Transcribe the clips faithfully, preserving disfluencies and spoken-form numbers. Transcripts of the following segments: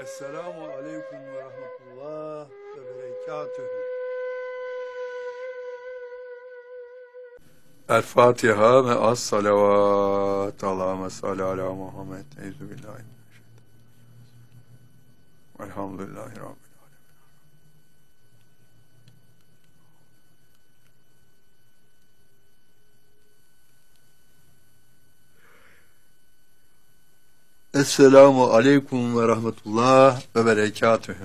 Esselamu aleyküm ve rahmetullah ve berekatühü. El Fatiha ve as salavat. Allahümme salli ala Muhammed. Euzubillahimineşşeytanirracim. Elhamdülillahi Rabbil alemin. Esselamu aleyküm ve rahmetullah ve berekatühü.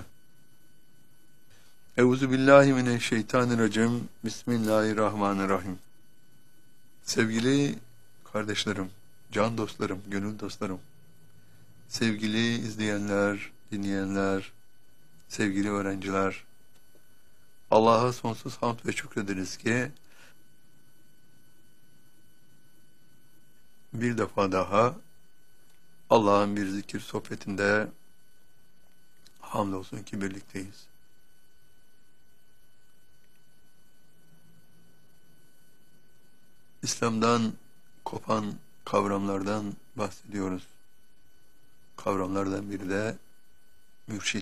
Euzubillahimineşşeytanirracim. Bismillahirrahmanirrahim. Sevgili kardeşlerim, can dostlarım, gönül dostlarım, sevgili izleyenler, dinleyenler, sevgili öğrenciler, Allah'a sonsuz hamd ve şükrederiz ki bir defa daha Allah'ın bir zikir sohbetinde hamdolsun ki birlikteyiz. İslam'dan kopan kavramlardan bahsediyoruz. Kavramlardan biri de mürşit.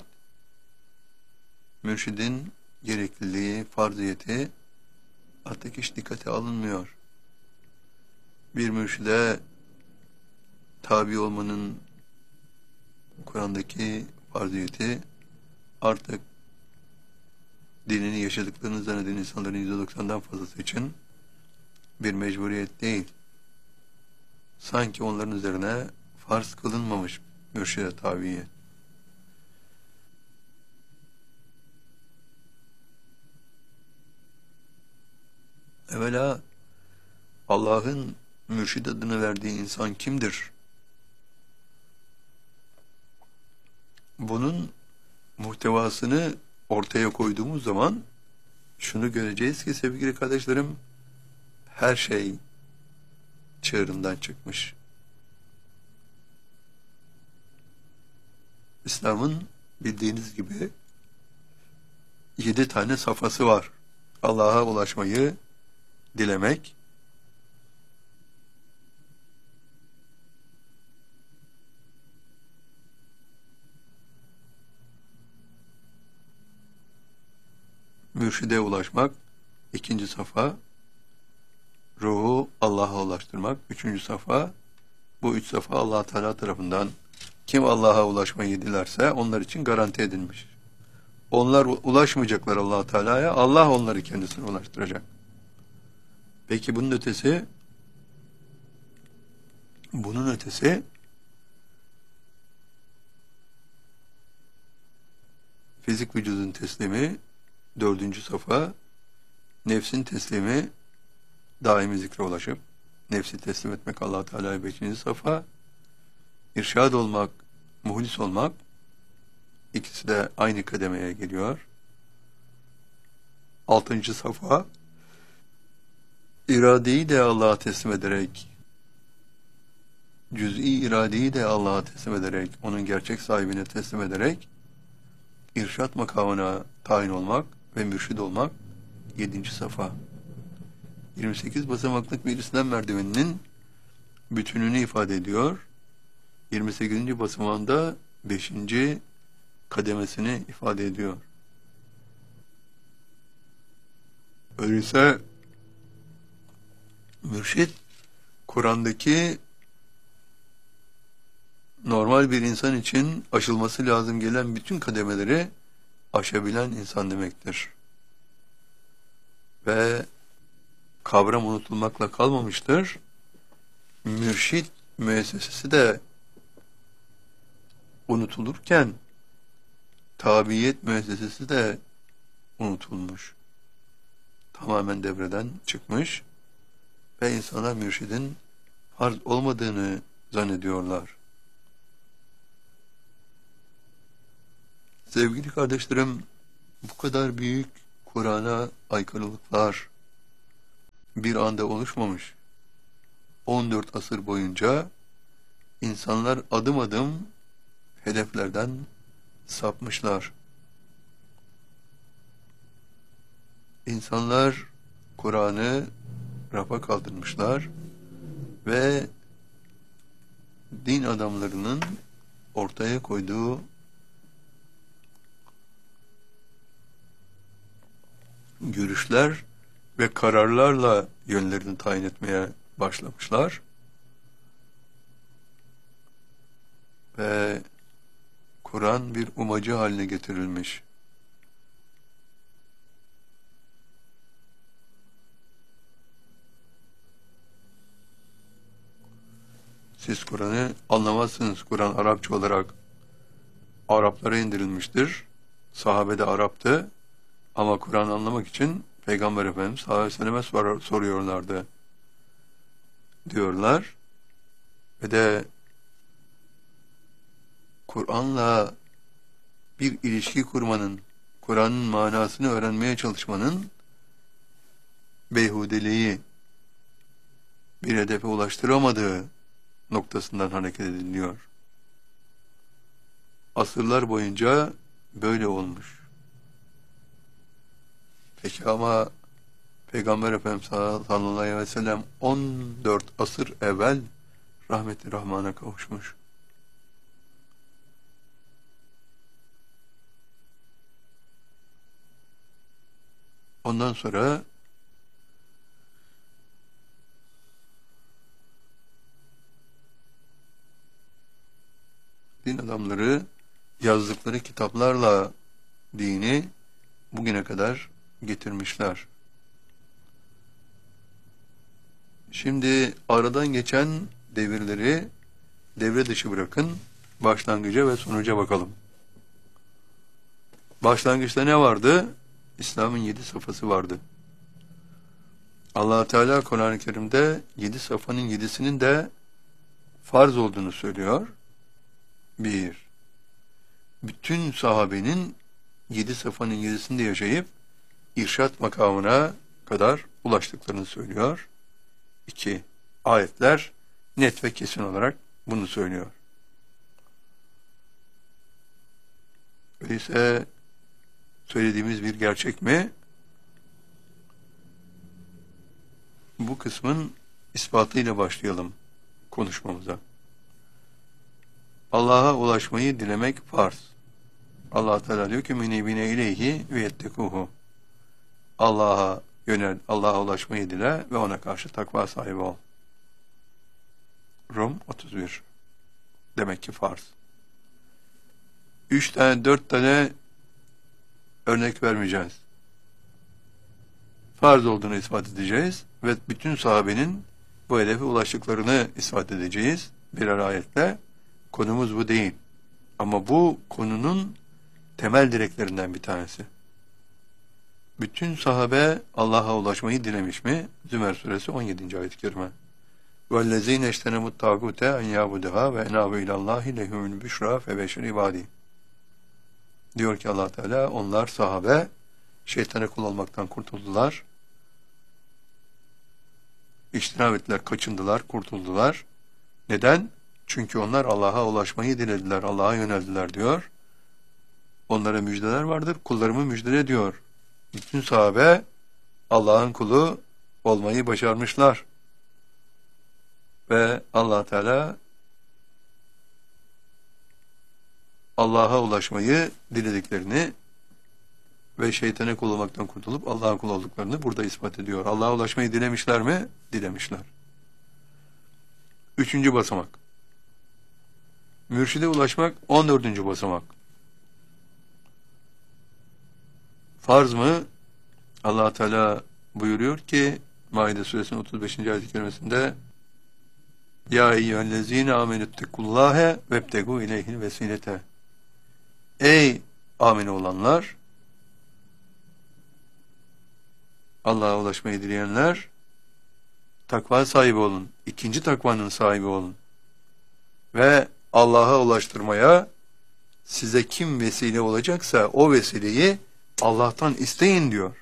Mürşidin gerekliliği, farziyeti artık hiç dikkate alınmıyor. Bir mürşide tabi olmanın Kur'an'daki farziyeti artık dinini yaşadıklarını zanneden insanların yüzde doksandan fazlası için bir mecburiyet değil. Sanki onların üzerine farz kılınmamış mürşide tabiye. Evvela Allah'ın mürşid adını verdiği insan kimdir? Bunun muhtevasını ortaya koyduğumuz zaman şunu göreceğiz ki sevgili kardeşlerim, her şey çığırından çıkmış. İslam'ın bildiğiniz gibi yedi tane safhası var. Allah'a ulaşmayı dilemek, mürşide ulaşmak, ikinci safa, ruhu Allah'a ulaştırmak, üçüncü safa, bu üç safa Allah Teala tarafından kim Allah'a ulaşmayı dilerse onlar için garanti edilmiş. Onlar ulaşmayacaklar Allah Teala'ya, Allah onları kendisine ulaştıracak. Peki bunun ötesi, bunun ötesi, fizik vücudun teslimi, dördüncü safa, nefsin teslimi, daimi zikre ulaşıp, nefsi teslim etmek Allah Teala'ya beşinci safa, irşad olmak, muhlis olmak, ikisi de aynı kademeye geliyor. Altıncı safa, iradeyi de Allah'a teslim ederek, cüz'i iradeyi de Allah'a teslim ederek, onun gerçek sahibine teslim ederek, irşad makamına tayin olmak ve mürşid olmak, yedinci safa. yirmi sekiz basamaklık bir İslam merdiveninin bütününü ifade ediyor. yirmi sekizinci basamağında beşinci kademesini ifade ediyor. Öyleyse mürşid, Kur'an'daki normal bir insan için aşılması lazım gelen bütün kademeleri aşabilen insan demektir. Ve kavram unutulmakla kalmamıştır. Mürşid müessesesi de unutulurken tabiyet müessesesi de unutulmuş. Tamamen devreden çıkmış ve insanlar mürşidin farz olmadığını zannediyorlar. Sevgili kardeşlerim, bu kadar büyük Kur'an'a aykırılıklar bir anda oluşmamış. on dört asır boyunca insanlar adım adım hedeflerden sapmışlar. İnsanlar Kur'an'ı rafa kaldırmışlar ve din adamlarının ortaya koyduğu görüşler ve kararlarla yönlerini tayin etmeye başlamışlar. Ve Kur'an bir umacı haline getirilmiş. Siz Kur'an'ı anlamazsınız. Kur'an Arapça olarak Araplara indirilmiştir. Sahabe de Arap'tı. Ama Kur'an anlamak için Peygamber Efendimiz sallallahu aleyhi ve selleme sor soruyorlardı. Diyorlar. Ve de Kur'an'la bir ilişki kurmanın, Kur'an'ın manasını öğrenmeye çalışmanın beyhudeliği bir hedefe ulaştıramadığı noktasından hareket ediliyor. Asırlar boyunca böyle olmuş. Peki ama Peygamber Efendimiz sallallahu aleyhi ve sellem on dört asır evvel rahmeti Rahman'a kavuşmuş. Ondan sonra din adamları yazdıkları kitaplarla dini bugüne kadar getirmişler. Şimdi aradan geçen devirleri devre dışı bırakın, başlangıca ve sonuca bakalım. Başlangıçta ne vardı? İslam'ın yedi safhası vardı. Allah Teala Kur'an-ı Kerim'de yedi safhanın yedisinin de farz olduğunu söylüyor. Bir, bütün sahabenin yedi safhanın yedisinde yaşayıp irşat makamına kadar ulaştıklarını söylüyor. İki, ayetler net ve kesin olarak bunu söylüyor. Öyleyse söylediğimiz bir gerçek mi? Bu kısmın ispatıyla başlayalım konuşmamıza. Allah'a ulaşmayı dilemek farz. Allah Teala diyor ki minibine ileyhi ve yettekuhu. Allah'a yönel, Allah'a ulaşmayı dile ve ona karşı takva sahibi ol. Rum otuz bir. Demek ki farz. Üç tane, dört tane örnek vermeyeceğiz. Farz olduğunu ispat edeceğiz ve bütün sahabenin bu hedefe ulaştıklarını ispat edeceğiz birer ayetle. Konumuz bu değil. Ama bu konunun temel direklerinden bir tanesi. Bütün sahabe Allah'a ulaşmayı dilemiş mi? Zümer suresi on yedinci ayet-i kerime. وَالَّذ۪ينَ اَشْتَنَمُ الطَّاغُوتَ اَنْ يَعْبُدُهَا وَاَنَابُ اِلَى اللّٰهِ لَهُمُ الْبُشْرَى فَبَشِّرْ عِبَادِهِ. Diyor ki Allah Teala, onlar sahabe şeytana kul olmaktan kurtuldular. İçtinab ettiler, kaçındılar, kurtuldular. Neden? Çünkü onlar Allah'a ulaşmayı dilediler, Allah'a yöneldiler diyor. Onlara müjdeler vardır, kullarımı müjdele diyor. Bütün sahabe Allah'ın kulu olmayı başarmışlar. Ve Allah Teala Allah'a ulaşmayı dilediklerini ve şeytana kul olmaktan kurtulup Allah'ın kul olduklarını burada ispat ediyor. Allah'a ulaşmayı dilemişler mi? Dilemişler. Üçüncü basamak. Mürşide ulaşmak on dördüncü basamak. Farz mı? Allah Teala buyuruyor ki Maide suresinin otuz beşinci ayet-i kerimesinde Ya eyyühellezine amenüttekullâhe vebtegû ileyhil vesilete. Ey amin olanlar, Allah'a ulaşmayı dileyenler, takva sahibi olun. İkinci takvanın sahibi olun. Ve Allah'a ulaştırmaya size kim vesile olacaksa o vesileyi Allah'tan isteyin diyor.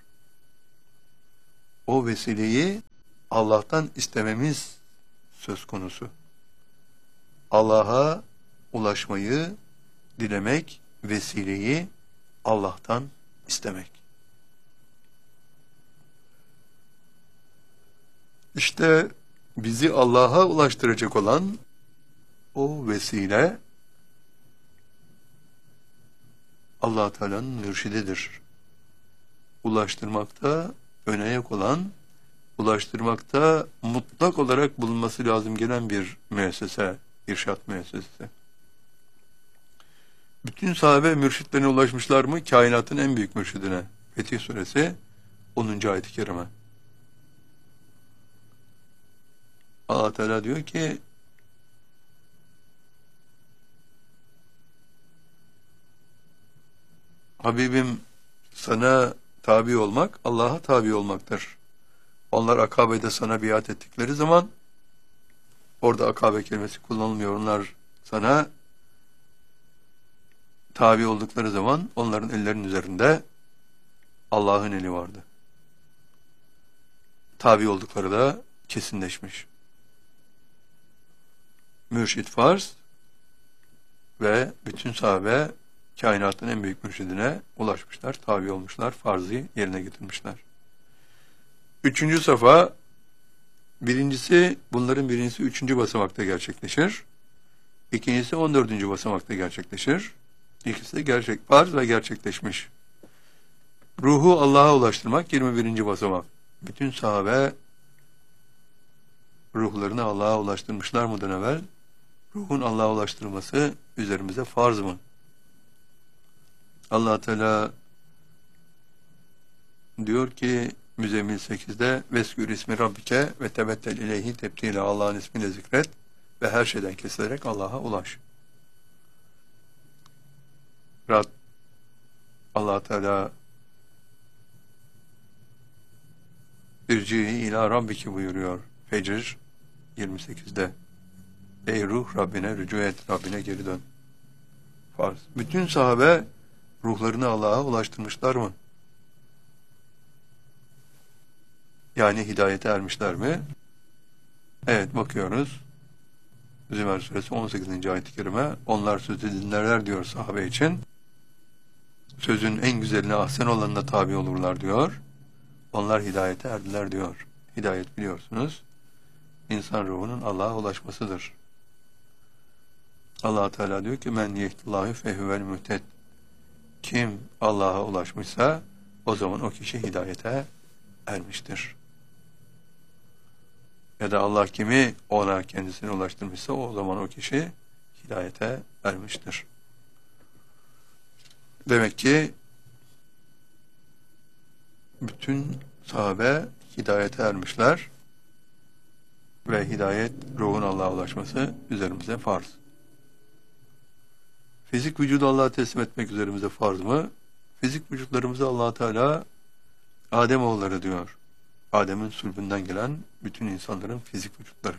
O vesileyi Allah'tan istememiz söz konusu. Allah'a ulaşmayı dilemek, vesileyi Allah'tan istemek. İşte bizi Allah'a ulaştıracak olan o vesile Allah Teala'nın mürşididir. ulaştırmakta öne yak olan, ulaştırmakta mutlak olarak bulunması lazım gelen bir müessese, irşat müessesesi. Bütün sahabe mürşitlerine ulaşmışlar mı? Kainatın en büyük mürşidine. Fetih Suresi onuncu ayet-i kerime. Allah Teala diyor ki Habibim, sana tabi olmak Allah'a tabi olmaktır. Onlar Akabe'de sana biat ettikleri zaman orada Akabe kelimesi kullanılmıyor. Onlar sana tabi oldukları zaman onların ellerinin üzerinde Allah'ın eli vardı. Tabi oldukları da kesinleşmiş. Mürşid farz ve bütün sahabe kainatın en büyük mürşidine ulaşmışlar, tabi olmuşlar, farzı yerine getirmişler. Üçüncü safa, birincisi, bunların birincisi üçüncü basamakta gerçekleşir. İkincisi on dördüncü basamakta gerçekleşir. İkisi de gerçek, farz ve gerçekleşmiş. Ruhu Allah'a ulaştırmak yirmi birinci basamak. Bütün sahabe ruhlarını Allah'a ulaştırmışlar mıdan evvel? Ruhun Allah'a ulaştırılması üzerimize farz mı? Allah Teala diyor ki Müzzemmil sekizde Veskür ismi Rabbike ve tebettel ileyhi tebtile, Allah'ın ismiyle zikret ve her şeyden kesilerek Allah'a ulaş. Rab Allah Teala İrci'i ila Rabbiki buyuruyor. Fecr yirmi sekizde. Ey ruh, Rabbine rücu et, Rabbine geri dön. Farz. Bütün sahabe ruhlarını Allah'a ulaştırmışlar mı? Yani hidayete ermişler mi? Evet, bakıyoruz. Zümer suresi on sekizinci ayet-i kerime. Onlar sözü dinlerler diyor sahabe için. Sözün en güzeline, ahsen olanına tabi olurlar diyor. Onlar hidayete erdiler diyor. Hidayet biliyorsunuz, İnsan ruhunun Allah'a ulaşmasıdır. Allah Teala diyor ki men yehdillahu fehuvel muhted. Kim Allah'a ulaşmışsa o zaman o kişi hidayete ermiştir. Ya da Allah kimi ona kendisine ulaştırmışsa o zaman o kişi hidayete ermiştir. Demek ki bütün sahabe hidayete ermişler ve hidayet, ruhun Allah'a ulaşması üzerimize farz. Fizik vücudu Allah'a teslim etmek üzerimize farz mı? Fizik vücutlarımızı Allah Teala Ademoğulları diyor. Adem'in sülbünden gelen bütün insanların fizik vücutları.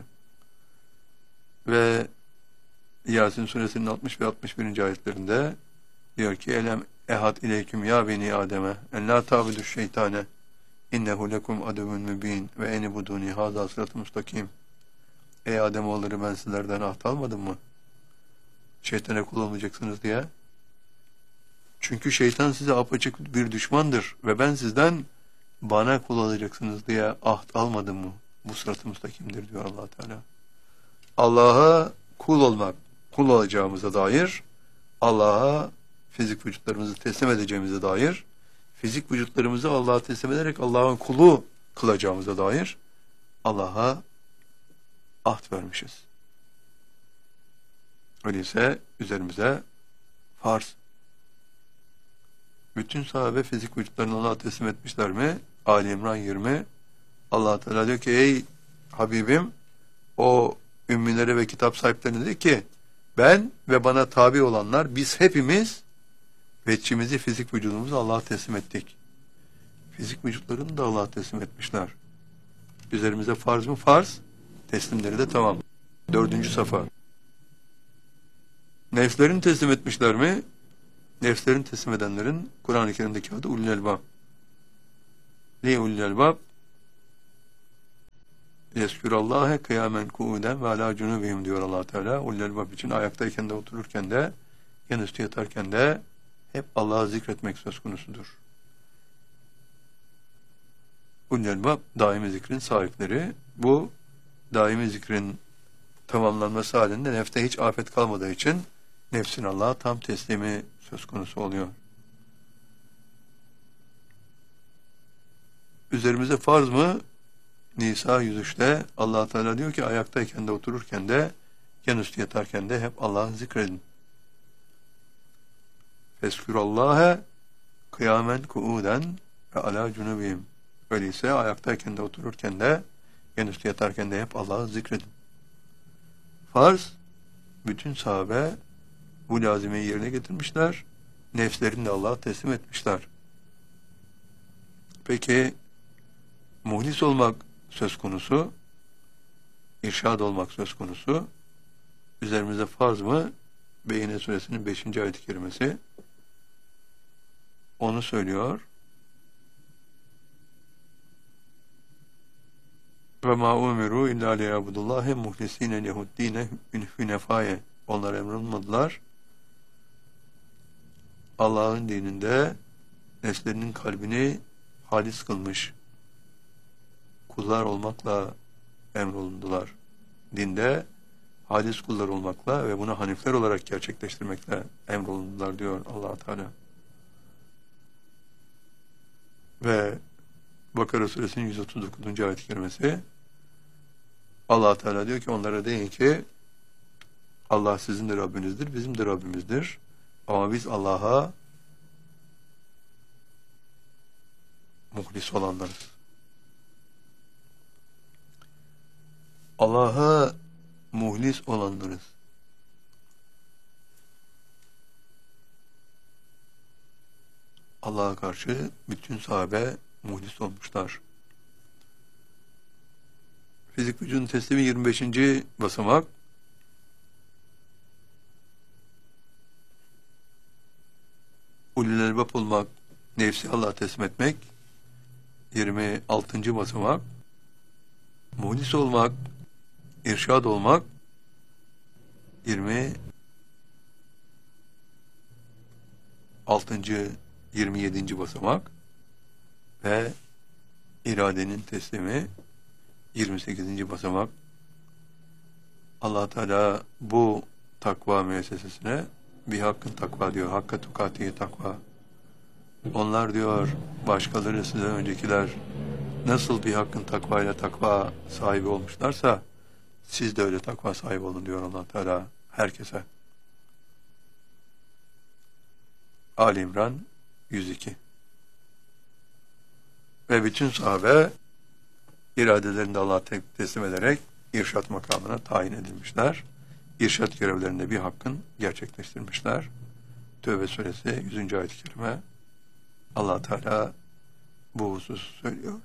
Ve Yasin suresinin altmış ve altmış birinci ayetlerinde diyor ki elem ehad ileyküm ya beni Adem'e en la ta'budu şeytane innehu lekum adevun mübin ve eni buduni haza sırat-ı mustakim. Ey Ademoğulları, ben sizlerden ahd almadım mı? Şeytana kul olmayacaksınız diye. Çünkü şeytan size apaçık bir düşmandır ve ben sizden bana kul olacaksınız diye ahd almadım mı? Bu sırat-ı mustakimdir diyor Allah Teala. Allah'a kul olmak, kul olacağımıza dair, Allah'a fizik vücutlarımızı teslim edeceğimize dair, fizik vücutlarımızı Allah'a teslim ederek Allah'ın kulu kılacağımıza dair Allah'a ahd vermişiz. Öyleyse üzerimize farz. Bütün sahabe fizik vücutlarını Allah'a teslim etmişler mi? Ali İmran yirmi. Allah Teala diyor ki ey Habibim, o ümmilere ve kitap sahiplerine de ki ben ve bana tabi olanlar, biz hepimiz veçimizi, fizik vücudumuzu Allah'a teslim ettik. Fizik vücutlarını da Allah'a teslim etmişler. Üzerimize farz mı? Farz. Teslimleri de tamam. Dördüncü safa. Nefslerini teslim etmişler mi? Nefslerini teslim edenlerin Kur'an-ı Kerim'deki adı ulul elbab. Li ulul elbab yeskûrallâhe kıyamen ku'uden ve alâ cunûbihim diyor Allah Teala. Ulul elbab için ayaktayken de, otururken de, yan üstü yatarken de hep Allah'ı zikretmek söz konusudur. Ulul elbab daimi zikrin sahipleri. Bu daimi zikrin tamamlanması halinde nefte hiç afet kalmadığı için nefsin Allah'a tam teslimi söz konusu oluyor. üzerimize farz mı? Nisa yüz üçte Allah Teala diyor ki ayaktayken de otururken de yanüstü yatarken de hep Allah'ı zikredin. Feskürallâhe kıyamen kuuden ve alâ cunubihim. Öyleyse ayaktayken de otururken de yanüstü yatarken de hep Allah'ı zikredin. Farz, bütün sahabe bu lazimeyi yerine getirmişler. Nefslerini de Allah'a teslim etmişler. Peki muhlis olmak söz konusu, irşad olmak söz konusu, üzerimize farz mı? Beyyine suresinin beşinci ayet-i kerimesi onu söylüyor. Ve ma umiru illa liyabudullahi muhlisine lehuddine hünefaye. Onlar emrolunmadılar. Allah'ın dininde nefslerinin kalbini halis kılmış kullar olmakla emrolundular. Dinde halis kullar olmakla ve bunu hanifler olarak gerçekleştirmekle emrolundular diyor Allah Teala. Ve Bakara suresinin yüz otuz dokuzuncu ayet-i kerimesi Allah Teala diyor ki onlara deyin ki Allah sizin de Rabbinizdir, bizim de Rabbimizdir. Ama biz Allah'a muhlis olanlarız. Allah'a muhlis olanlarız. Allah'a karşı bütün sahabe muhlis olmuşlar. Fizik vücudun teslimi yirmi beşinci basamak. Ulul elbap olmak, nefsi Allah'a teslim etmek. yirmi altıncı basamak. Muhlis olmak, irşad olmak. yirmi altıncı yirmi yedinci basamak ve iradenin teslimi yirmi sekizinci basamak. Allah Teala bu takva müessesesine bir hakkın takva diyor. Hakka tukatiye takva. Onlar diyor başkaları sizden öncekiler nasıl bir hakkın takvayla takva sahibi olmuşlarsa siz de öyle takva sahibi olun diyor Allah Teala herkese. Ali İmran yüz iki. Ve bütün sahabe iradelerini de Allah'a teslim ederek irşat makamına tayin edilmişler. İrşat görevlerinde bir hakkın gerçekleştirmişler. Tövbe suresi yüzüncü ayet-i kerime Allah Teala bu hususu söylüyor.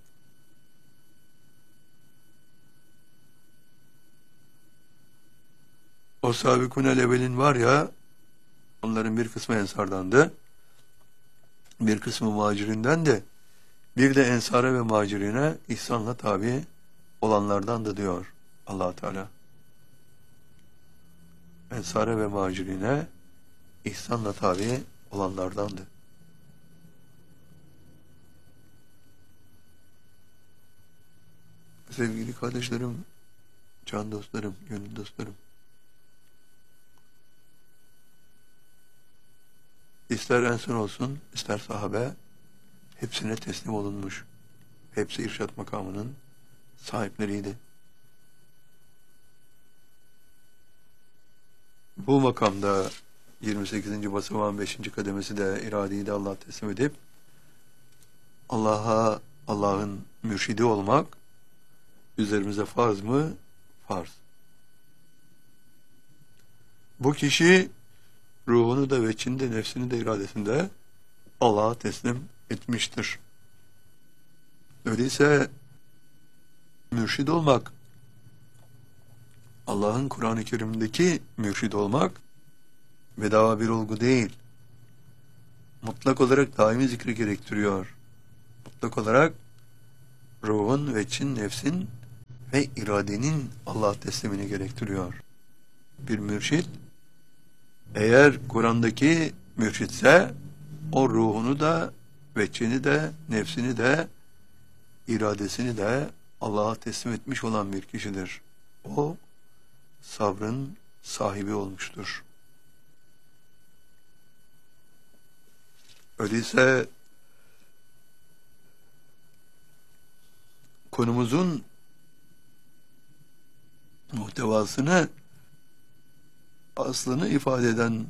O sabikun evvelin var ya, onların bir kısmı ensardandı, bir kısmı muhacirinden de, bir de ensara ve muhacirine ihsanla tabi olanlardan da diyor Allah Teala. Ensara ve muhacirine ihsanla tabi olanlardandı. Sevgili kardeşlerim, can dostlarım, gönül dostlarım, İster ensar olsun, ister sahabe, hepsine teslim olunmuş. Hepsi irşat makamının sahipleriydi. Bu makamda yirmi sekizinci basamağın beşinci kademesi de iradeyi de Allah'a teslim edip Allah'a, Allah'ın mürşidi olmak üzerimize farz mı? Farz. Bu kişi ruhunu da veçini de nefsini de iradesinde Allah'a teslim etmiştir. Öyleyse mürşid olmak, Allah'ın Kur'an-ı Kerim'deki mürşid olmak bedava bir olgu değil. Mutlak olarak daimi zikri gerektiriyor. Mutlak olarak ruhun, veçin, nefsin ve iradenin Allah'a teslimini gerektiriyor. Bir mürşid eğer Kur'an'daki mürşitse o ruhunu da, veçini de, nefsini de, iradesini de Allah'a teslim etmiş olan bir kişidir. O sabrın sahibi olmuştur. Öyleyse konumuzun muhtevasını, aslını ifade eden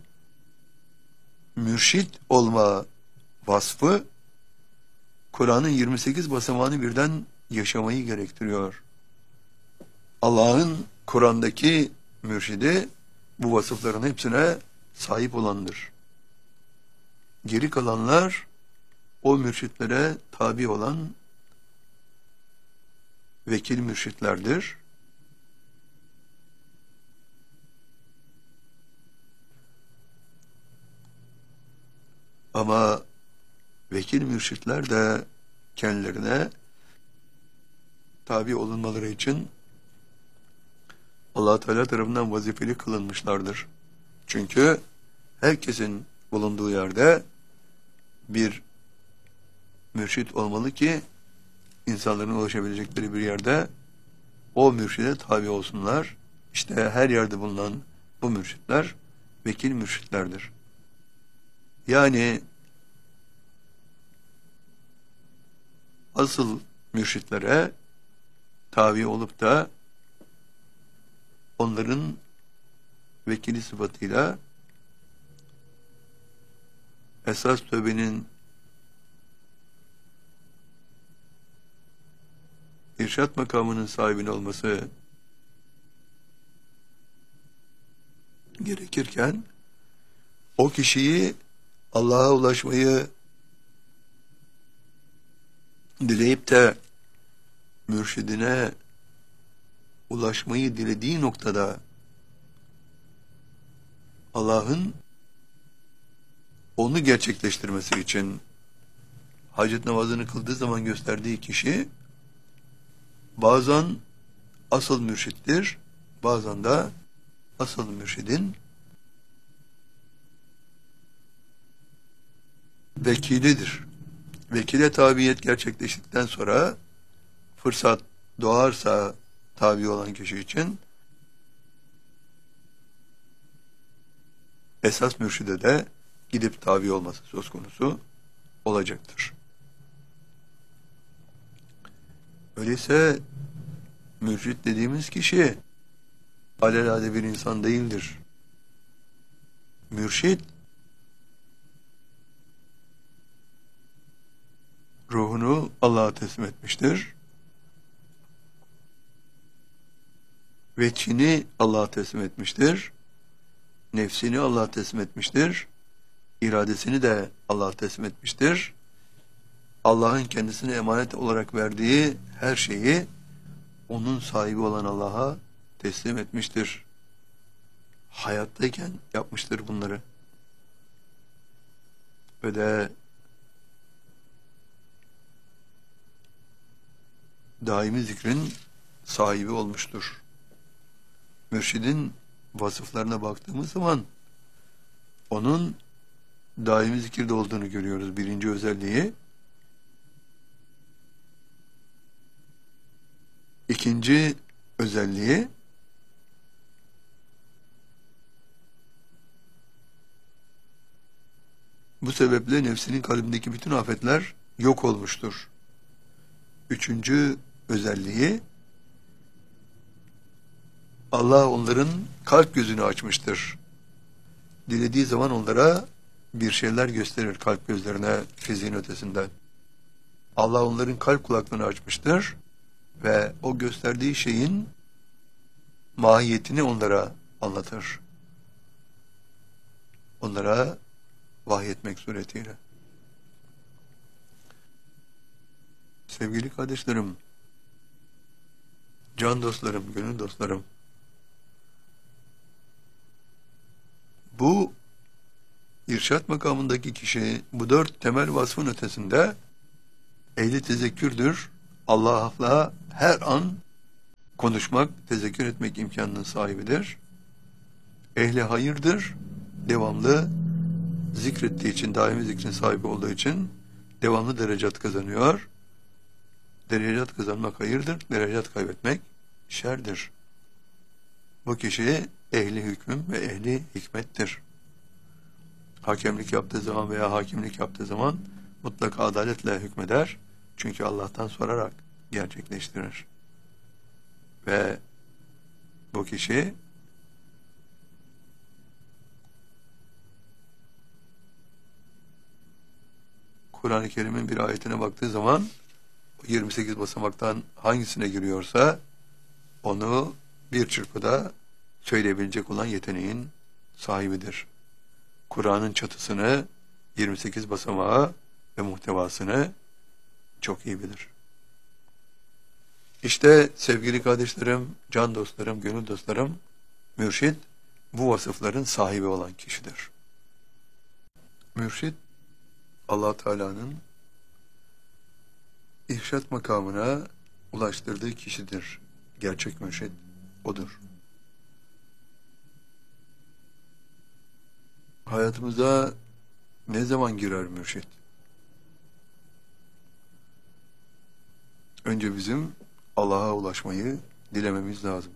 mürşit olma vasfı, Kur'an'ın yirmi sekiz basamağını birden yaşamayı gerektiriyor. Allah'ın Kur'an'daki mürşidi bu vasıfların hepsine sahip olandır. Geri kalanlar o mürşitlere tabi olan vekil mürşitlerdir. Ama vekil mürşitler de kendilerine tabi olunmaları için Allah Teala tarafından vazifeli kılınmışlardır. Çünkü herkesin bulunduğu yerde bir mürşit olmalı ki insanların ulaşabilecekleri bir yerde o mürşide tabi olsunlar. İşte her yerde bulunan bu mürşitler vekil mürşitlerdir. Yani asıl mürşitlere tabi olup da onların vekili sıfatıyla esas tövbenin irşat makamının sahibine olması gerekirken o kişiyi Allah'a ulaşmayı dileyip de mürşidine ulaşmayı dilediği noktada Allah'ın onu gerçekleştirmesi için hacet namazını kıldığı zaman gösterdiği kişi bazen asıl mürşittir, bazen de asıl mürşidin vekilidir. Vekile tabiyet gerçekleştikten sonra fırsat doğarsa tabi olan kişi için esas mürşide de gidip tabi olması söz konusu olacaktır. Öyleyse mürşit dediğimiz kişi alelade bir insan değildir. Mürşit ruhunu Allah'a teslim etmiştir. Veçhini Allah'a teslim etmiştir. Nefsini Allah'a teslim etmiştir. İradesini de Allah'a teslim etmiştir. Allah'ın kendisine emanet olarak verdiği her şeyi onun sahibi olan Allah'a teslim etmiştir. Hayattayken yapmıştır bunları. Ve de daimi zikrin sahibi olmuştur. Mürşidin vasıflarına baktığımız zaman onun daimi zikirde olduğunu görüyoruz. Birinci özelliği. İkinci özelliği bu sebeple nefsinin kalbindeki bütün afetler yok olmuştur. Üçüncü özelliği Allah onların kalp gözünü açmıştır. Dilediği zaman onlara bir şeyler gösterir kalp gözlerine fiziğin ötesinden. Allah onların kalp kulaklarını açmıştır ve o gösterdiği şeyin mahiyetini onlara anlatır. Onlara vahyetmek suretiyle. Sevgili kardeşlerim, can dostlarım, gönül dostlarım, bu irşat makamındaki kişi bu dört temel vasfın ötesinde ehli tezekkürdür. Allah'la her an konuşmak, tezekkür etmek imkanının sahibidir. Ehli hayırdır. Devamlı zikrettiği için, daimi zikrin sahibi olduğu için devamlı derecat kazanıyor. Derecat kazanmak hayırdır, derecat kaybetmek şerdir. Bu kişi ehli hüküm ve ehli hikmettir. Hakemlik yaptığı zaman veya hakimlik yaptığı zaman mutlaka adaletle hükmeder. Çünkü Allah'tan sorarak gerçekleştirir. Ve bu kişi Kur'an-ı Kerim'in bir ayetine baktığı zaman yirmi sekiz basamaktan hangisine giriyorsa onu bir çırpıda söyleyebilecek olan yeteneğin sahibidir. Kur'an'ın çatısını, yirmi sekiz basamağı ve muhtevasını çok iyi bilir. İşte sevgili kardeşlerim, can dostlarım, gönül dostlarım, mürşid bu vasıfların sahibi olan kişidir. Mürşid, Allah Teala'nın irşat makamına ulaştırdığı kişidir. Gerçek mürşid odur. Hayatımıza ne zaman girer mürşid? Önce bizim Allah'a ulaşmayı dilememiz lazım.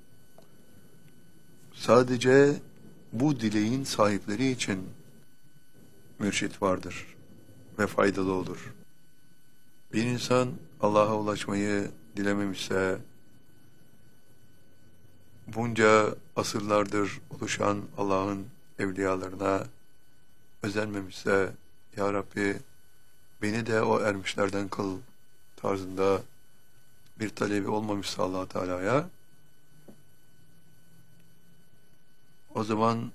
Sadece bu dileğin sahipleri için mürşid vardır ve faydalı olur. Bir insan Allah'a ulaşmayı dilememişse, bunca asırlardır oluşan Allah'ın evliyalarına özenmemişse, Ya Rabbi beni de o ermişlerden kıl tarzında bir talebi olmamışsa Allah Teala'ya, o zaman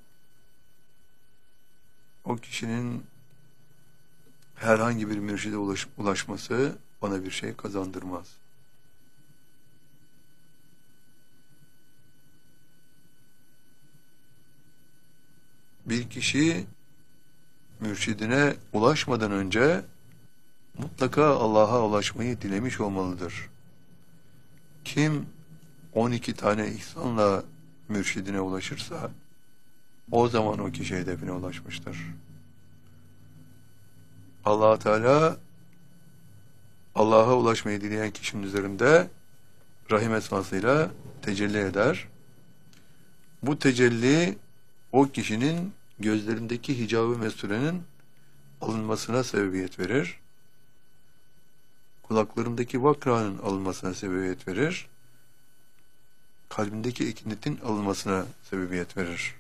o kişinin herhangi bir mürşide ulaş, ulaşması ona bir şey kazandırmaz. Bir kişi mürşidine ulaşmadan önce mutlaka Allah'a ulaşmayı dilemiş olmalıdır. Kim on iki tane ihsanla mürşidine ulaşırsa o zaman o kişi hedefine ulaşmıştır. Allah Teala Allah'a ulaşmayı dileyen kişinin üzerinde rahim esmasıyla tecelli eder. Bu tecelli o kişinin gözlerindeki hicab-ı mesurenin alınmasına sebebiyet verir. Kulaklarındaki vakranın alınmasına sebebiyet verir. Kalbindeki ekinetin alınmasına sebebiyet verir.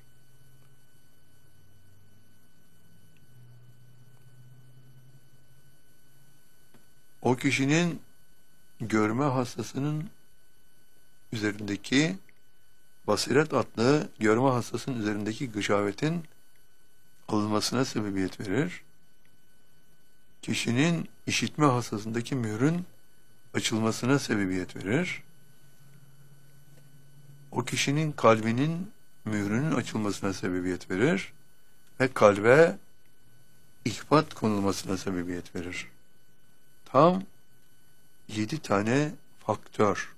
O kişinin görme hastasının üzerindeki basiret adlı görme hastasının üzerindeki gışavetin alınmasına sebebiyet verir. Kişinin işitme hastasındaki mührün açılmasına sebebiyet verir. O kişinin kalbinin mührünün açılmasına sebebiyet verir ve kalbe ihbat konulmasına sebebiyet verir. Tam yedi tane faktör.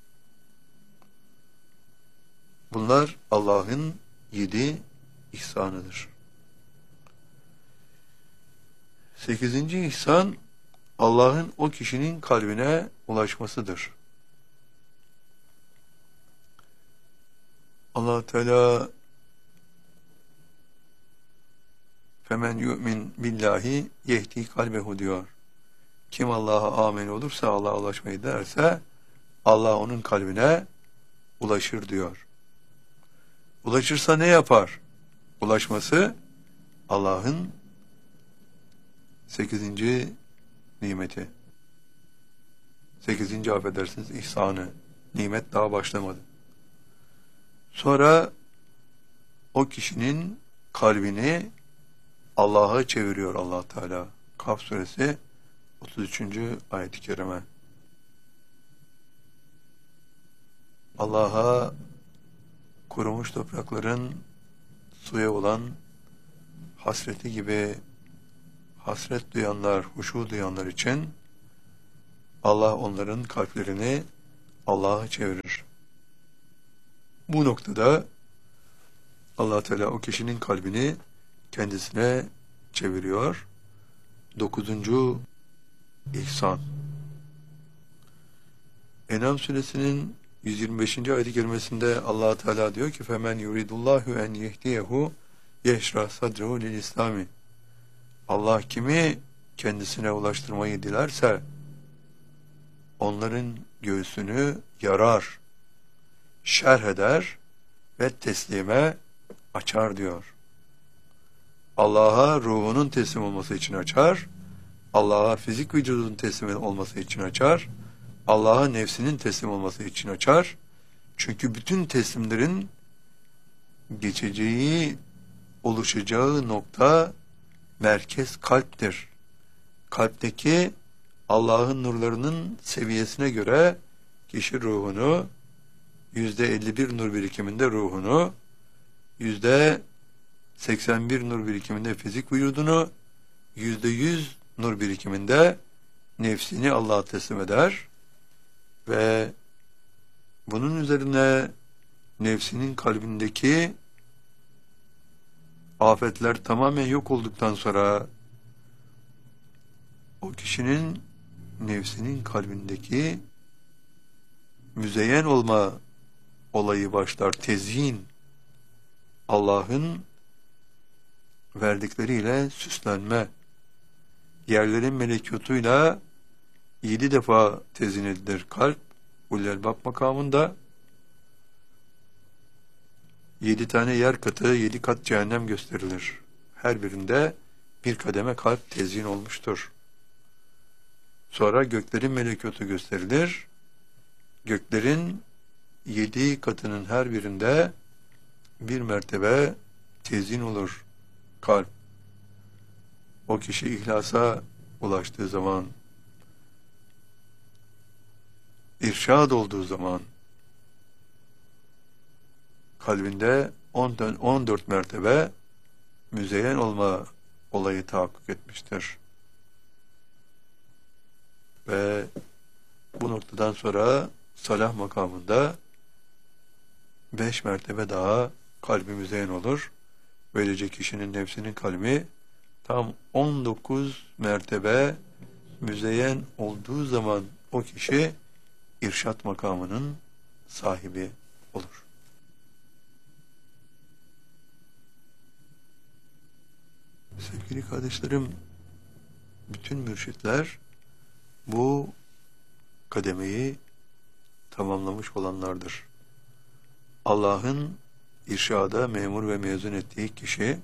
Bunlar Allah'ın yedi ihsanıdır. Sekizinci ihsan, Allah'ın o kişinin kalbine ulaşmasıdır. Allah Teala femen yu'min billahi yehdi kalbehu diyor. Kim Allah'a amin olursa, Allah'a ulaşmayı derse Allah onun kalbine ulaşır diyor. Ulaşırsa ne yapar? Ulaşması Allah'ın sekizinci nimeti. Sekizinci affedersiniz ihsanı. Nimet daha başlamadı. Sonra o kişinin kalbini Allah'a çeviriyor Allah Teala. Kaf suresi otuz üçüncü ayet-i kerime. Allah'a kurumuş toprakların suya olan hasreti gibi hasret duyanlar, huşu duyanlar için Allah onların kalplerini Allah'a çevirir. Bu noktada Allah Teala o kişinin kalbini kendisine çeviriyor. Dokuzuncu ihsan. En'am suresinin yüz yirmi beşinci ayet-i kerimesinde Allah Teala diyor ki: "Femen yuridullahu en yehdiyehu yeşrah sadrehu lil İslami." Allah kimi kendisine ulaştırmayı dilerse onların göğsünü yarar, şerh eder ve teslime açar diyor. Allah'a ruhunun teslim olması için açar, Allah'a fizik vücudun teslim olması için açar, Allah'a nefsinin teslim olması için açar. Çünkü bütün teslimlerin geçeceği, oluşacağı nokta merkez kalptir. Kalpteki Allah'ın nurlarının seviyesine göre kişi ruhunu, yüzde elli bir nur birikiminde ruhunu, yüzde seksen bir nur birikiminde fizik vücudunu, yüzde yüz nur birikiminde nefsini Allah'a teslim eder ve bunun üzerine nefsinin kalbindeki afetler tamamen yok olduktan sonra o kişinin nefsinin kalbindeki müzeyyen olma olayı başlar. Tezyin, Allah'ın verdikleriyle süslenme, yerlerin melekutuyla yedi defa tezyin edilir kalp. Ulul Elbab makamında yedi tane yer katı, yedi kat cehennem gösterilir. Her birinde bir kademe kalp tezyin olmuştur. Sonra göklerin melekutu gösterilir. Göklerin yedi katının her birinde bir mertebe tezyin olur kalp. O kişi ihlasa ulaştığı zaman, irşad olduğu zaman kalbinde on dört mertebe müzeyyen olma olayı tahakkuk etmiştir. Ve bu noktadan sonra salah makamında beş mertebe daha kalbi müzeyyen olur. Böylece kişinin nefsinin kalbi tam on dokuz mertebe müzeyyen olduğu zaman o kişi irşat makamının sahibi olur. Sevgili kardeşlerim, bütün mürşitler bu kademeyi tamamlamış olanlardır. Allah'ın irşada memur ve mezun ettiği kişi,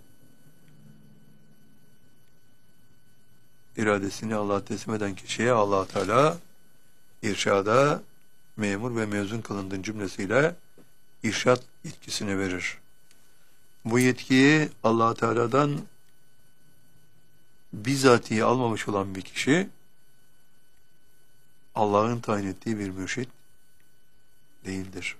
iradesini Allah'a teslim eden kişiye Allah Teala irşada memur ve mezun kılındığın cümlesiyle irşat yetkisini verir. Bu yetkiyi Allah Teala'dan bizatihi almamış olan bir kişi, Allah'ın tayin ettiği bir mürşit değildir.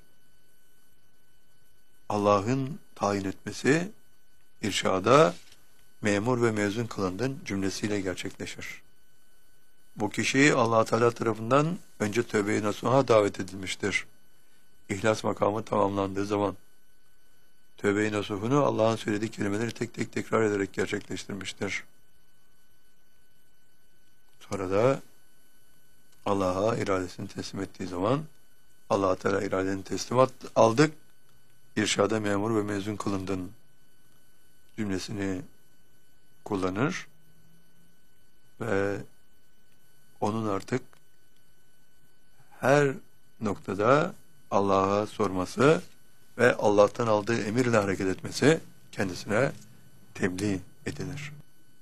Allah'ın tayin etmesi irşada memur ve mezun kılındığın cümlesiyle gerçekleşir. Bu kişi Allah Teala tarafından önce tövbe-i nasuha davet edilmiştir. İhlas makamı tamamlandığı zaman tövbe-i nasuhunu Allah'ın söylediği kelimeleri tek tek tekrar ederek gerçekleştirmiştir. Sonra da Allah'a iradesini teslim ettiği zaman Allah Teala iradeni teslim aldık, irşada memur ve mezun kılındın cümlesini kullanır ve onun artık her noktada Allah'a sorması ve Allah'tan aldığı emirle hareket etmesi kendisine tebliğ edilir.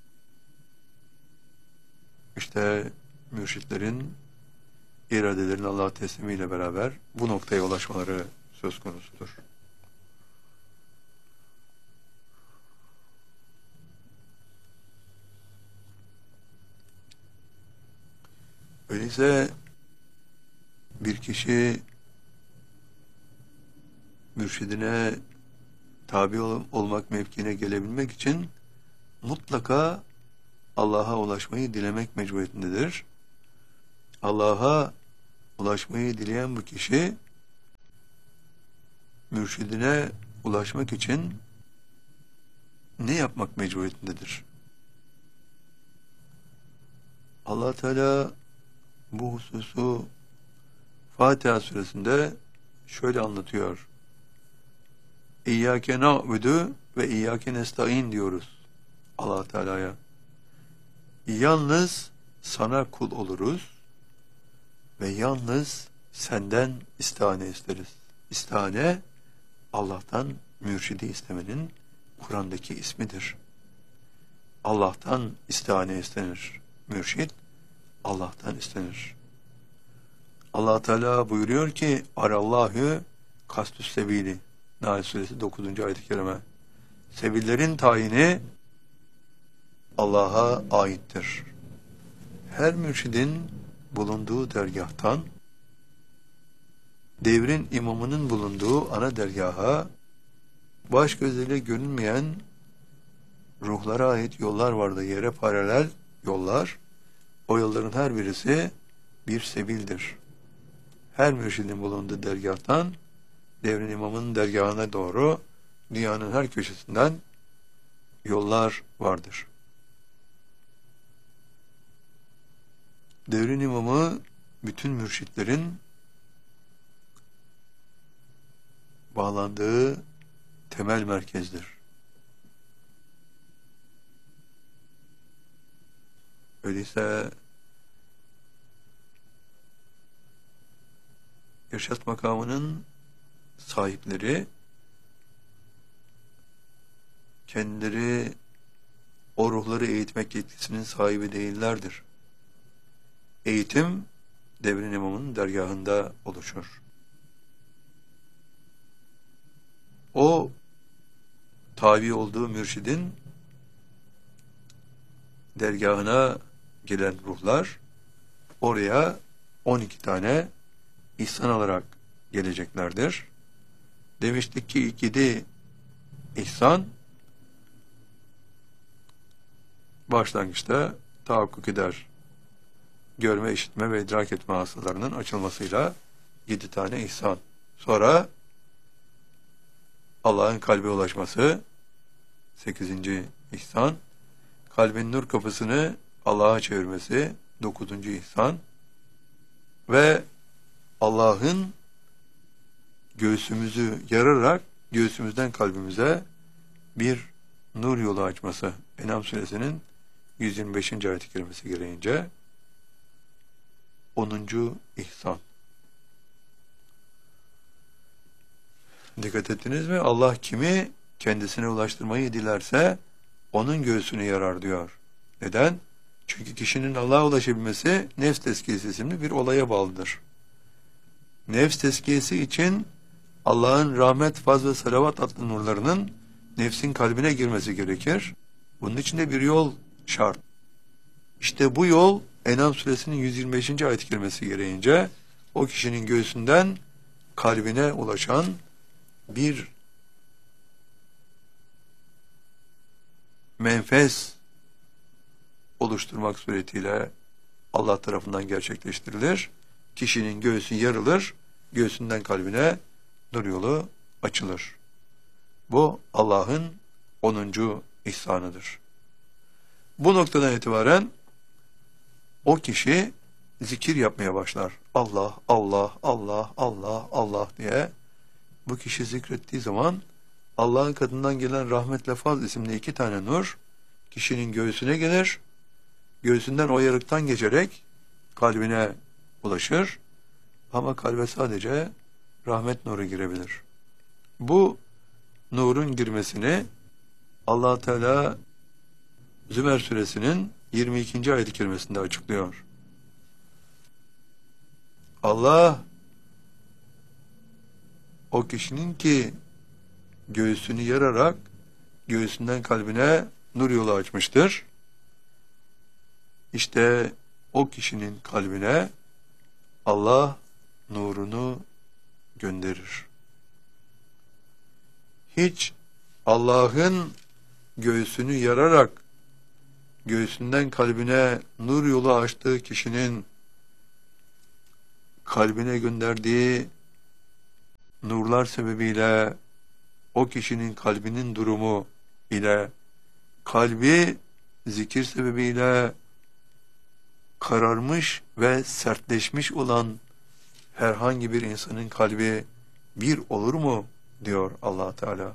İşte mürşitlerin iradelerini Allah'a teslimiyle beraber bu noktaya ulaşmaları söz konusudur. Öyleyse bir kişi mürşidine tabi ol olmak mevkiine gelebilmek için mutlaka Allah'a ulaşmayı dilemek mecburiyetindedir. Allah'a ulaşmayı dileyen bu kişi mürşidine ulaşmak için ne yapmak mecburiyetindedir? Allah Teala bu hususu Fatiha suresinde şöyle anlatıyor. İyyâke na'budu ve iyyâke nesta'in diyoruz Allah Teala'ya. Yalnız sana kul oluruz ve yalnız senden istihane isteriz. İstihane, Allah'tan mürşidi istemenin Kur'an'daki ismidir. Allah'tan istihane istenir. Mürşid, Allah'tan istenir. Allah Teala buyuruyor ki, Arallahu kastüs sebili. Nahl suresi dokuzuncu ayet-i kerime. Sebillerin tayini Allah'a aittir. Her mürşidin bulunduğu dergahtan, devrin imamının bulunduğu ana dergaha, baş gözüyle görünmeyen ruhlara ait yollar vardı, yere paralel yollar. O yolların her birisi bir sebildir. Her mürşidin bulunduğu dergahtan, devrin imamının dergahına doğru dünyanın her köşesinden yollar vardır. Devrin imamı bütün mürşitlerin bağlandığı temel merkezdir. Öyleyse irşat makamının sahipleri kendileri o ruhları eğitmek yetkisinin sahibi değillerdir. Eğitim devrin imamının dergahında oluşur. O tabi olduğu mürşidin dergahına gelen ruhlar oraya on iki tane ihsan alarak geleceklerdir. Demiştik ki ilk yedi ihsan başlangıçta tahakkuk eder. Görme, işitme ve idrak etme hastalarının açılmasıyla yedi tane ihsan. Sonra Allah'ın kalbe ulaşması sekizinci ihsan. Kalbin nur kapısını Allah'a çevirmesi dokuzuncu ihsan. Ve Allah'ın göğsümüzü yararak göğsümüzden kalbimize bir nur yolu açması. En'am suresinin yüz yirmi beşinci ayet-i kerimesi gereğince onuncu ihsan. Dikkat ettiniz mi? Allah kimi kendisine ulaştırmayı dilerse onun göğsünü yarar diyor. Neden? Çünkü kişinin Allah'a ulaşabilmesi nefs tezkiyesi isimli bir olaya bağlıdır. Nefs tezkiyesi için Allah'ın rahmet, faz ve salavat adlı nurlarının nefsin kalbine girmesi gerekir. Bunun için de bir yol şart. İşte bu yol En'am suresinin yüz yirmi beşinci ayet-i kerimesi gereğince o kişinin göğsünden kalbine ulaşan bir menfez oluşturmak suretiyle Allah tarafından gerçekleştirilir. Kişinin göğsü yarılır, göğsünden kalbine nur yolu açılır. Bu Allah'ın onuncu ihsanıdır. Bu noktadan itibaren o kişi zikir yapmaya başlar. Allah, Allah, Allah, Allah, Allah diye. Bu kişi zikrettiği zaman Allah'ın katından gelen rahmetle faz isimli iki tane nur kişinin göğsüne gelir. Göğsünden o yarıktan geçerek kalbine ulaşır. Ama kalbe sadece rahmet nuru girebilir. Bu nurun girmesini Allah Teala Zümer suresinin yirmi ikinci ayet-i kerimesinde açıklıyor. Allah o kişinin ki göğsünü yararak göğsünden kalbine nur yolu açmıştır. İşte o kişinin kalbine Allah nurunu gönderir. Hiç Allah'ın göğsünü yararak göğsünden kalbine nur yolu açtığı kişinin kalbine gönderdiği nurlar sebebiyle o kişinin kalbinin durumu ile kalbi zikir sebebiyle kararmış ve sertleşmiş olan herhangi bir insanın kalbi bir olur mu diyor Allah Teala.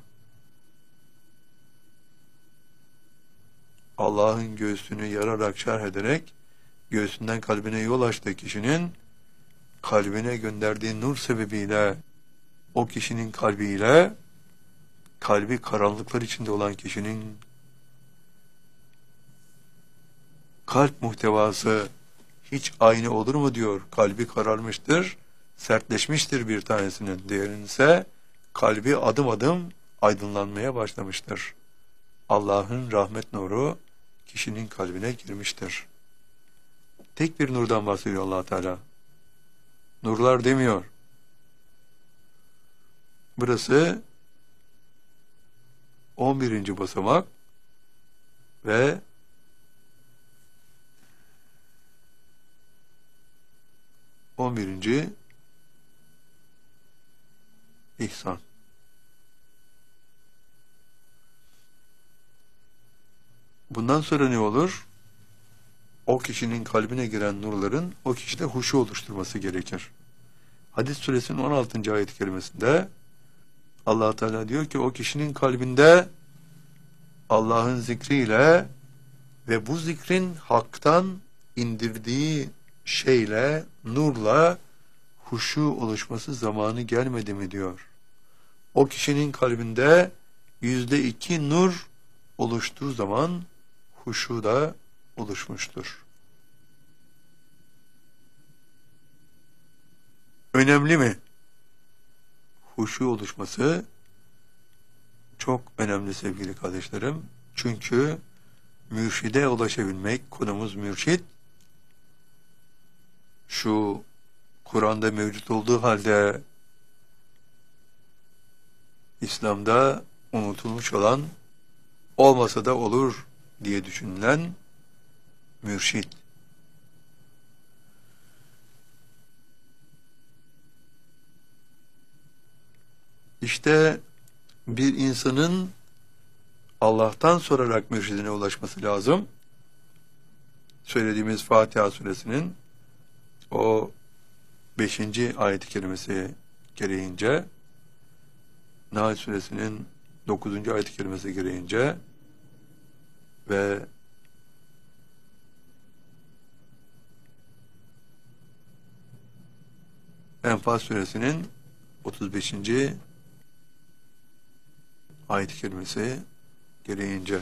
Allah'ın göğsünü yararak şerh ederek göğsünden kalbine yol açtığı kişinin kalbine gönderdiği nur sebebiyle o kişinin kalbiyle kalbi karanlıklar içinde olan kişinin kalp muhtevası hiç aynı olur mu diyor. Kalbi kararmıştır, sertleşmiştir bir tanesinin. Diğerinin ise kalbi adım adım aydınlanmaya başlamıştır. Allah'ın rahmet nuru kişinin kalbine girmiştir. Tek bir nurdan bahsediyor Allah Teala. Nurlar demiyor. Burası on birinci basamak ve on birinci ihsan. Bundan sonra ne olur? O kişinin kalbine giren nurların o kişide huşu oluşturması gerekir. Hadis suresinin on altıncı ayet-i kerimesinde Allah Teala diyor ki o kişinin kalbinde Allah'ın zikriyle ve bu zikrin haktan indirdiği şeyle, nurla huşu oluşması zamanı gelmedi mi diyor. O kişinin kalbinde yüzde iki nur oluştuğu zaman huşu da oluşmuştur. Önemli mi? Huşu oluşması çok önemli sevgili kardeşlerim. Çünkü mürşide ulaşabilmek, konumuz mürşit, şu Kur'an'da mevcut olduğu halde İslam'da unutulmuş olan, olmasa da olur diye düşünülen mürşit. İşte bir insanın Allah'tan sorarak mürşidine ulaşması lazım. Söylediğimiz Fatiha suresinin o beşinci ayet-i kerimesi gereğince, Nahl suresinin dokuzuncu ayet-i kerimesi gereğince ve Enfal suresinin otuz beşinci ayet-i kerimesi gereğince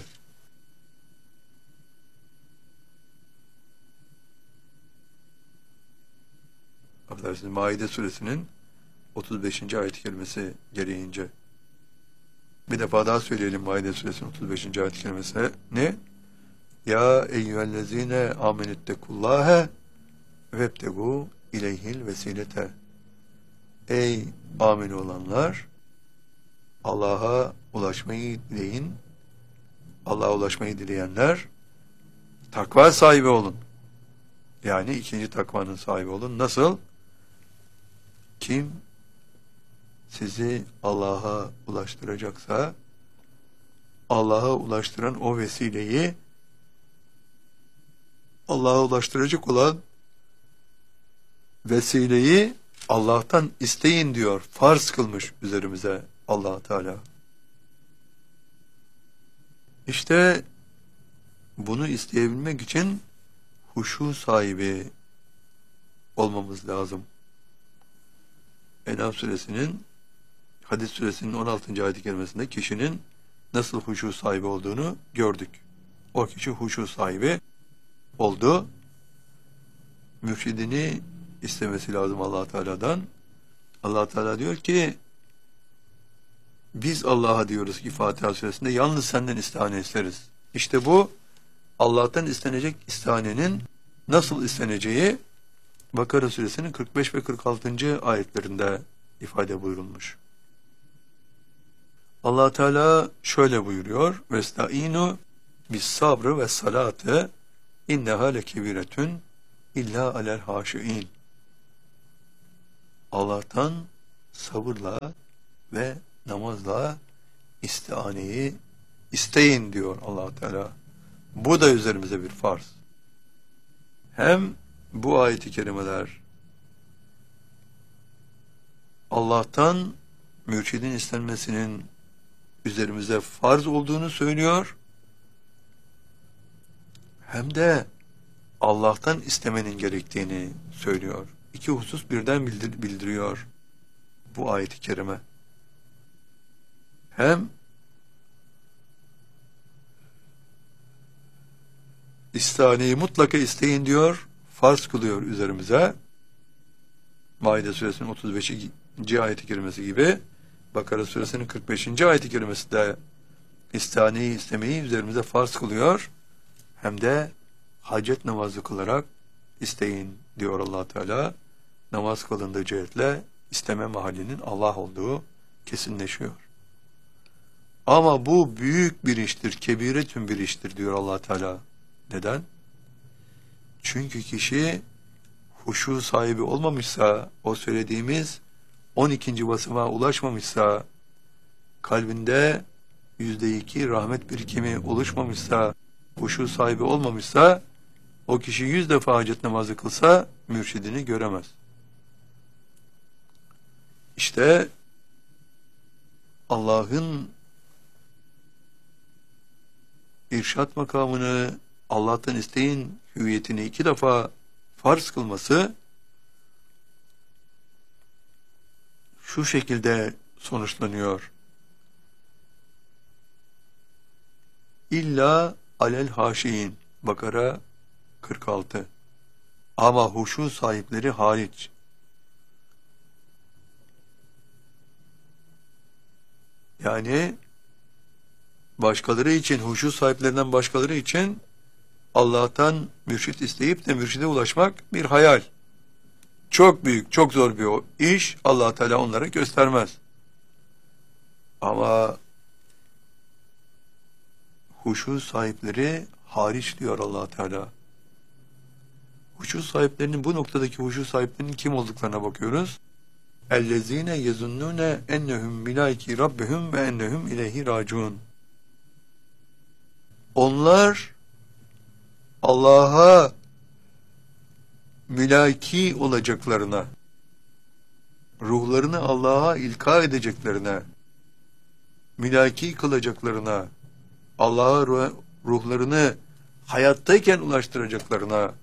affedersiniz, Maide suresinin otuz beşinci ayet-i kerimesi gereğince. Bir defa daha söyleyelim Maide suresinin otuz beşinci ayet-i kerimesi. Ne? Ya eyyühellezine amenüttekullâhe vebtegû ileyhil vesilete. Ey amin olanlar, Allah'a ulaşmayı dileyin. Allah'a ulaşmayı dileyenler takva sahibi olun. Yani ikinci takvanın sahibi olun. Nasıl? Kim sizi Allah'a ulaştıracaksa Allah'a ulaştıran o vesileyi Allah'a ulaştıracak olan vesileyi Allah'tan isteyin diyor. Farz kılmış üzerimize Allah Teala. İşte bunu isteyebilmek için huşu sahibi olmamız lazım. En'am suresinin, Hadis suresinin on altıncı ayet-i kerimesinde kişinin nasıl huşu sahibi olduğunu gördük. O kişi huşu sahibi oldu. Mürşidini istemesi lazım Allah Teala'dan. Allah Teala diyor ki biz Allah'a diyoruz ki Fatiha suresinde yalnız senden istihane isteriz. İşte bu Allah'tan istenecek istihanenin nasıl isteneceği Bakara suresinin kırk beş ve kırk altıncı ayetlerinde ifade buyurulmuş. Allah Teala şöyle buyuruyor: "Vestaînu bis sabrı ve salate inneha lekebiretun illa alel haşiin." Allah'tan sabırla ve namazla istihaneyi isteyin diyor Allah Teala. Bu da üzerimize bir farz. Hem bu ayet-i kerimeler Allah'tan mürşidin istenmesinin üzerimize farz olduğunu söylüyor, hem de Allah'tan istemenin gerektiğini söylüyor. iki husus birden bildir bildiriyor bu ayet-i kerime. Hem İstihaniyi mutlaka isteyin diyor, farz kılıyor üzerimize. Maide suresinin otuz beşinci ayet-i kerimesi gibi, Bakara suresinin kırk beşinci ayet-i kerimesi de istihaniyi istemeyi üzerimize farz kılıyor. Hem de hacet namazı kılarak isteyin diyor Allah Teala. Namaz kılındığı cihetle isteme mahallinin Allah olduğu kesinleşiyor. Ama bu büyük bir iştir, kebiretün bir iştir diyor Allah Teala. Neden? Çünkü kişi huşu sahibi olmamışsa, o söylediğimiz on ikinci basamağa ulaşmamışsa, kalbinde yüzde iki rahmet birikimi oluşmamışsa, huşu sahibi olmamışsa, o kişi yüz defa hacet namazı kılsa mürşidini göremez. İşte Allah'ın irşat makamını, Allah'tan isteyin hüviyetini iki defa farz kılması şu şekilde sonuçlanıyor. İlla alel haşiyin. Bakara kırk altı. Ama huşu sahipleri hariç. Yani başkaları için, huşu sahiplerinden başkaları için Allah'tan mürşit isteyip de mürşide ulaşmak bir hayal. Çok büyük, çok zor bir o iş. Allah Teala onlara göstermez. Ama huşu sahipleri hariç diyor Allah Teala. Huşu sahiplerinin, bu noktadaki huşu sahiplerinin kim olduklarına bakıyoruz. اَلَّذ۪ينَ يَزُنُّونَ اَنَّهُمْ مِلَائِكِ رَبِّهُمْ وَاَنَّهُمْ اِلَيْهِ رَاجُونَ. Onlar Allah'a mülaki olacaklarına, ruhlarını Allah'a ilka edeceklerine, mülaki kılacaklarına, Allah'a ruhlarını hayattayken ulaştıracaklarına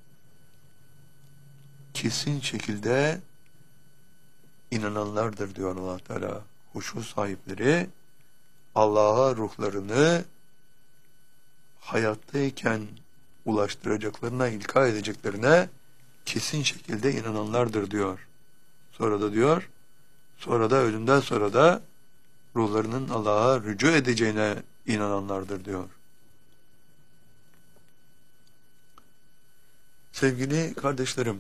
kesin şekilde inananlardır diyor Allah Teala. Huşu sahipleri Allah'a ruhlarını hayattayken ulaştıracaklarına, ilka edeceklerine kesin şekilde inananlardır diyor. Sonra da diyor, sonra da ölümden sonra da ruhlarının Allah'a rücu edeceğine inananlardır diyor. Sevgili kardeşlerim,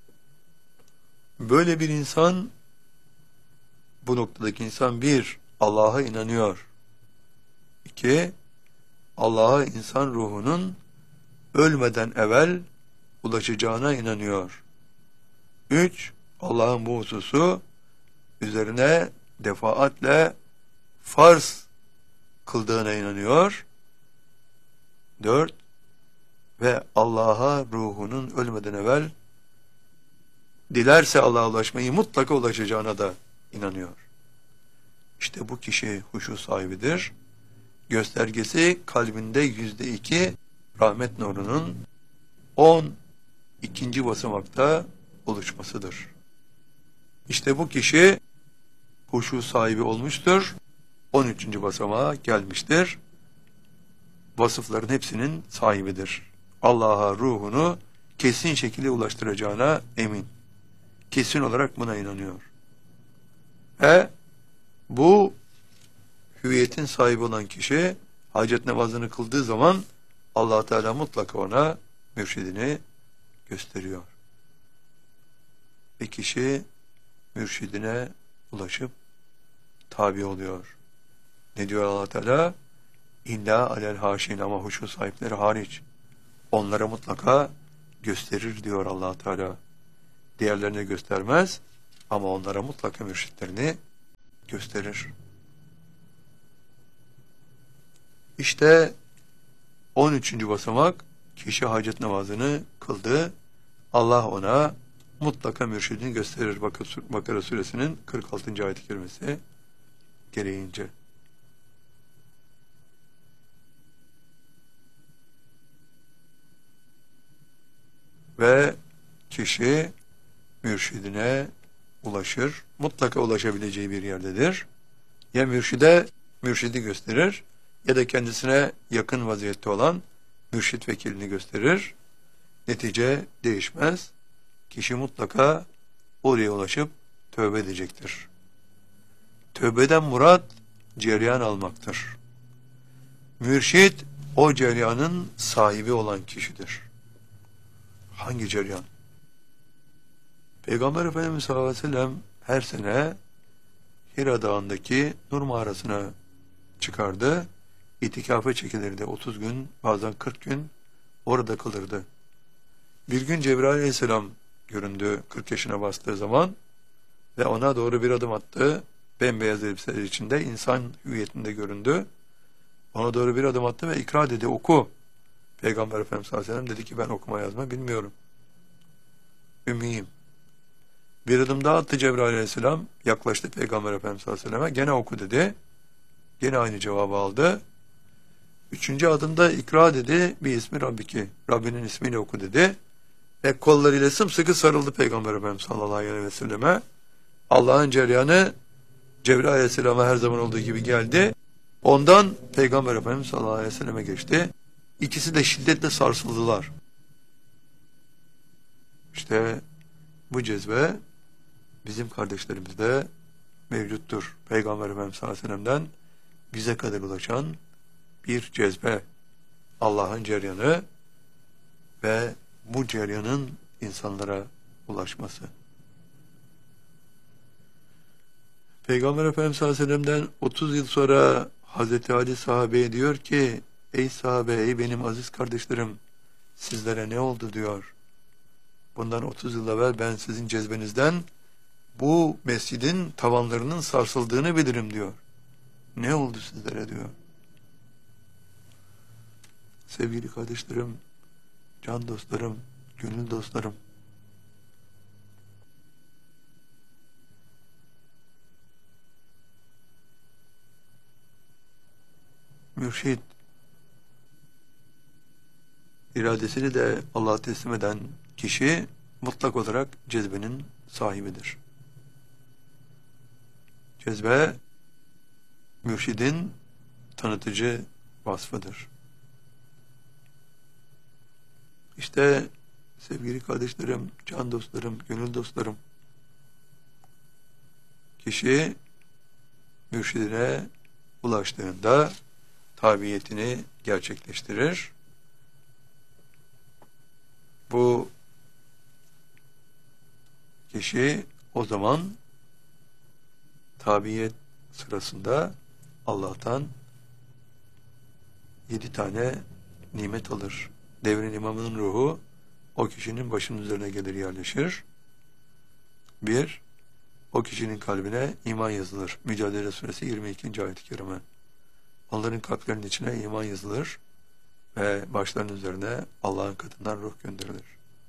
böyle bir insan, bu noktadaki insan bir, Allah'a inanıyor. İki, Allah'a insan ruhunun ölmeden evvel ulaşacağına inanıyor. Üç, Allah'ın bu hususu üzerine defaatle farz kıldığına inanıyor. Dört, ve Allah'a ruhunun ölmeden evvel dilerse Allah'a ulaşmayı mutlaka ulaşacağına da inanıyor. İşte bu kişi huşu sahibidir. Göstergesi kalbinde yüzde iki rahmet nurunun on ikinci basamakta oluşmasıdır. İşte bu kişi huşu sahibi olmuştur. on üçüncü basamağa gelmiştir. Vasıfların hepsinin sahibidir. Allah'a ruhunu kesin şekilde ulaştıracağına emin. Kesin olarak buna inanıyor. Ve bu hüviyetin sahibi olan kişi hacet namazını kıldığı zaman Allah Teala mutlaka ona mürşidini gösteriyor. Ve kişi mürşidine ulaşıp tabi oluyor. Ne diyor Allah Teala? İlla alel haşin, ama huşu sahipleri hariç. Onlara mutlaka gösterir diyor Allah Teala. Diğerlerine göstermez ama onlara mutlaka mürşitlerini gösterir. İşte on üçüncü basamak, kişi hacet namazını kıldı. Allah ona mutlaka mürşidini gösterir. Bakara suresinin kırk altıncı ayet-i kerimesi gereğince. Ve kişi mürşidine ulaşır. Mutlaka ulaşabileceği bir yerdedir. Ya mürşide mürşidi gösterir ya da kendisine yakın vaziyette olan mürşit vekilini gösterir. Netice değişmez. Kişi mutlaka oraya ulaşıp tövbe edecektir. Tövbeden murat cereyan almaktır. Mürşit o cereyanın sahibi olan kişidir. Hangi cereyan? Peygamber Efendimiz sallallahu aleyhi ve sellem her sene Hira Dağı'ndaki Nur Mağarası'na çıkardı. İtikafa çekilirdi. otuz gün, bazen kırk gün orada kalırdı. Bir gün Cebrail aleyhisselam göründü kırk yaşına bastığı zaman ve ona doğru bir adım attı. Bembeyaz elbiseler içinde, insan hüviyetinde göründü. Ona doğru bir adım attı ve ikra dedi, oku. Peygamber Efendimiz sallallahu aleyhi ve sellem dedi ki ben okuma yazma bilmiyorum. Ümmiyim. Bir adım daha attı Cebrail aleyhisselam, yaklaştı Peygamber Efendimiz sallallahu aleyhi ve selleme, gene oku dedi. Gene aynı cevabı aldı. Üçüncü adımda ikra dedi, bir ismi Rabbiki, Rabbinin ismiyle oku dedi. Ve kollarıyla sımsıkı sarıldı Peygamber Efendimiz sallallahu aleyhi ve selleme. Allah'ın cereyanı Cebrail aleyhisselama her zaman olduğu gibi geldi. Ondan Peygamber Efendimiz sallallahu aleyhi ve selleme geçti. İkisi de şiddetle sarsıldılar. İşte bu cezbe bizim kardeşlerimizde mevcuttur. Peygamber Efendimiz sallallahu aleyhi ve sellem'den bize kadar ulaşan bir cezbe. Allah'ın cereyanı ve bu cereyanın insanlara ulaşması. Peygamber Efendimiz sallallahu aleyhi ve sellem'den otuz yıl sonra Hazreti Ali sahabeye diyor ki, ey sahabe, ey benim aziz kardeşlerim, sizlere ne oldu diyor. Bundan otuz yıl evvel ben sizin cezbenizden bu mescidin tavanlarının sarsıldığını bilirim diyor. Ne oldu sizlere diyor. Sevgili kardeşlerim, can dostlarım, gönül dostlarım, mürşid iradesini de Allah'a teslim eden kişi mutlak olarak cezbenin sahibidir. Cezbe mürşidin tanıtıcı vasfıdır. İşte sevgili kardeşlerim, can dostlarım, gönül dostlarım, kişi mürşidine ulaştığında tabiyetini gerçekleştirir. Bu kişi o zaman tabiyet sırasında Allah'tan yedi tane nimet alır. Devrin imamının ruhu o kişinin başının üzerine gelir, yerleşir. Bir, o kişinin kalbine iman yazılır. Mücadele Suresi yirmi ikinci ayet-i kerime. Onların kalplerinin içine iman yazılır ve başlarının üzerine Allah'ın katından ruh gönderilir.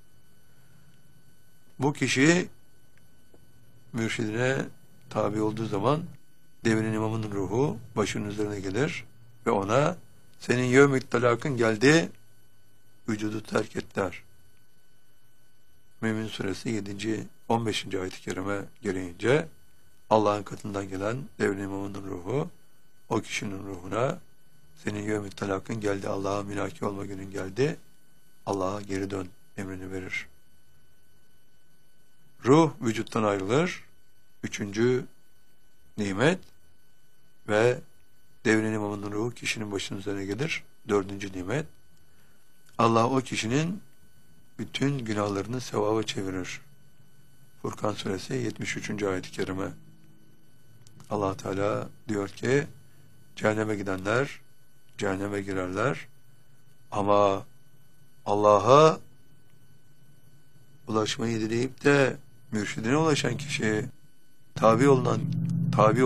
Bu kişi mürşidine tabi olduğu zaman devrin imamının ruhu başının üzerine gelir ve ona senin yevmü talakın geldi, vücudu terk et der. Mümin Suresi yedinci on beşinci ayet-i kerime gereğince Allah'ın katından gelen devrin imamının ruhu o kişinin ruhuna senin yevmü talakın geldi, Allah'a mülaki olma günün geldi, Allah'a geri dön emrini verir. Ruh vücuttan ayrılır. Üçüncü nimet ve devrin imamının ruhu kişinin başının üzerine gelir. Dördüncü nimet. Allah o kişinin bütün günahlarını sevaba çevirir. Furkan Suresi yetmiş üçüncü ayet-i kerime. Allah Teala diyor ki cehenneme gidenler cehenneme girerler ama Allah'a ulaşmayı dileyip de mürşidine ulaşan kişi tabi olunan tabi